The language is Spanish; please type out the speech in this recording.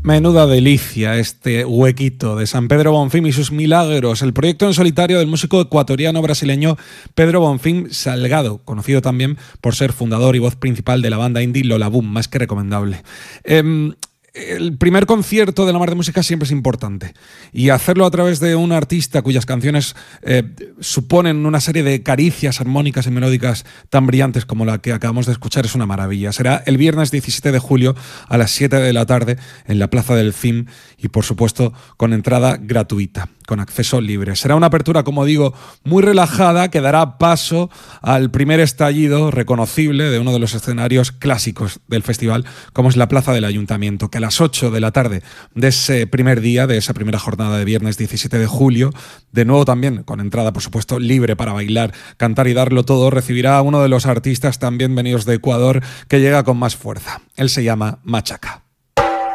Menuda delicia este huequito de San Pedro Bonfim y sus milagros, el proyecto en solitario del músico ecuatoriano-brasileño Pedro Bonfim Salgado, conocido también por ser fundador y voz principal de la banda indie Lola Boom, más que recomendable. El primer concierto de La Mar de Música siempre es importante, y hacerlo a través de un artista cuyas canciones suponen una serie de caricias armónicas y melódicas tan brillantes como la que acabamos de escuchar es una maravilla. Será el viernes 17 de julio a las 7 de la tarde en la Plaza del CIM y, por supuesto, con entrada gratuita, con acceso libre. Será una apertura, como digo, muy relajada que dará paso al primer estallido reconocible de uno de los escenarios clásicos del festival, como es la Plaza del Ayuntamiento, que a las 8 de la tarde de ese primer día, de esa primera jornada de viernes 17 de julio, de nuevo también con entrada, por supuesto, libre para bailar, cantar y darlo todo, recibirá a uno de los artistas también venidos de Ecuador que llega con más fuerza. Él se llama Machaca.